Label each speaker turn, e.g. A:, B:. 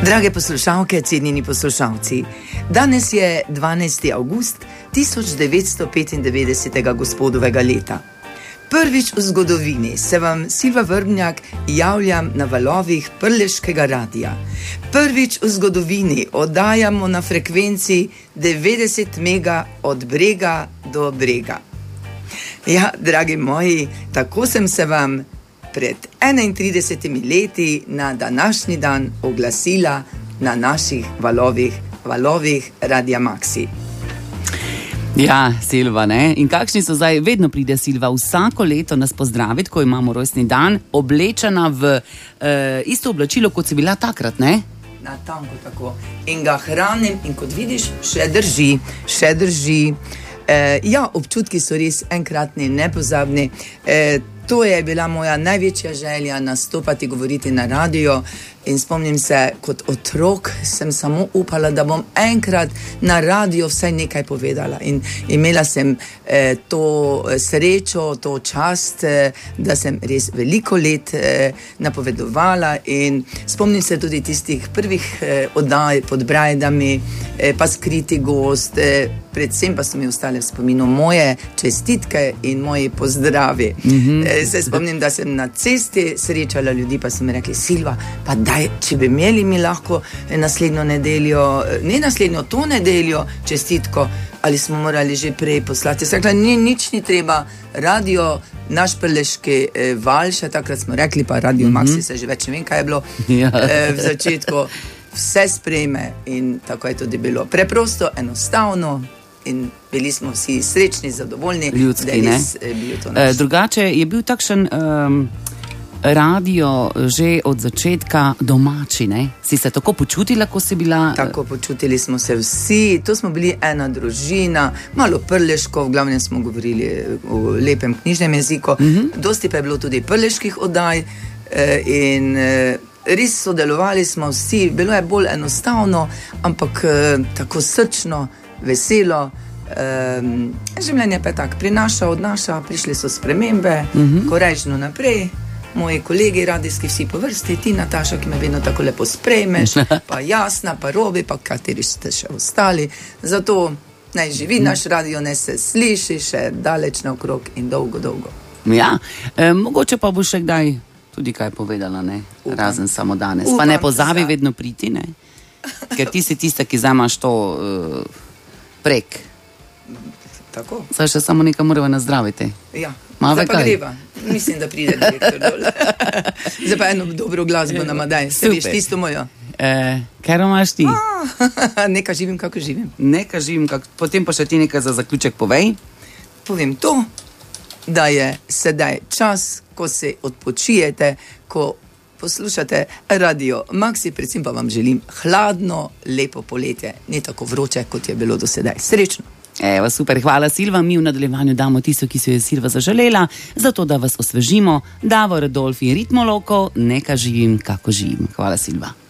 A: Drage poslušalke, cenjeni poslušalci, danes je 12. avgust 1995. gospodovega leta. Prvič v zgodovini se vam Silva Vrbnjak javljam na valovih Prleškega radia. Prvič v zgodovini oddajamo na frekvenci 90 mega od brega do brega. Ja, dragi moji, tako sem se vam pred 31 leti na današnji dan oglasila na naših valovih Radia Maxi.
B: Ja, Silva, ne? In kakšni so zdaj? Vedno pride Silva vsako leto nas pozdraviti, ko imamo rojstni dan, oblečena v isto oblačilo, kot si bila takrat, ne?
A: Natanko tako. In ga hranim in kot vidiš, še drži. Ja, občutki so res enkratni, nepozabni. To je bila moja največja želja, nastopati, govoriti na radio. In spomnim se, kot otrok sem samo upala, da bom enkrat na radio vsaj nekaj povedala. In imela sem to srečo, to čast, da sem res veliko let napovedovala. In spomnim se tudi tistih prvih oddaj pod Brajdami, pa Skriti gost, predvsem pa so mi ostale v spominu moje čestitke in moji pozdravi. Se spomnim, da sem na cesti srečala ljudi, pa so mi rekli: Silva, pa daj, če bi imeli mi lahko naslednjo nedeljo, ne naslednjo, to nedeljo čestitko, ali smo morali že prej poslati. Rekla, nič ni treba, radio, naš Prleški val, še takrat smo rekli, pa Radio Maxi, se že več ne vem, kaj je bilo v začetku, vse sprejme in tako je tudi bilo. Preprosto, enostavno. In bili smo vsi srečni, zadovoljni.
B: Ljudski, ne? Drugače je bil takšen radio že od začetka domači, ne? Si se tako počutila, ko si bila?
A: Tako počutili smo se vsi, to smo bili ena družina, malo prleško, v glavnem smo govorili v lepem knjižnem jeziku, dosti pa je bilo tudi prleških oddaj in res sodelovali smo vsi, bilo je bolj enostavno, ampak tako srčno, veselo. Življenje pa je tako, prinaša, odnaša, prišli so spremembe, korečno naprej. Moji kolegi radijski vsi po vrsti, ti Nataša, ki me vedno tako lepo sprejmeš, pa Jasna, pa Robi, pa kateri ste še ostali. Zato naj živi naš radio, ne se sliši še daleč naokrog in dolgo.
B: Ja, mogoče pa bo še kdaj tudi kaj povedala, ne? Razen samo danes. Pa ne pozabi vedno priti, ne? Ker ti si tista, ki zamaš to prek.
A: Tako.
B: Zdaj še samo nekaj moramo nazdraviti.
A: Ja, zdaj pa greva. Mislim, da pride direktor dol. Zdaj pa eno dobro glasbo nama daj. Se veš, tisto mojo.
B: Kaj imaš ti?
A: Neka živim, kako živim.
B: Potem pa še ti nekaj za zaključek povej.
A: Povem to, da je sedaj čas, ko se odpočijete, ko poslušate Radio Maxi, predvsem pa vam želim hladno, lepo poletje, ne tako vroče, kot je bilo do sedaj. Srečno!
B: Evo, super, hvala Silva. Mi v nadaljevanju damo tisto, ki so je Silva zaželela, zato da vas osvežimo. Davor, Rodolf in Ritmoloko, neka živim, kako živim. Hvala Silva.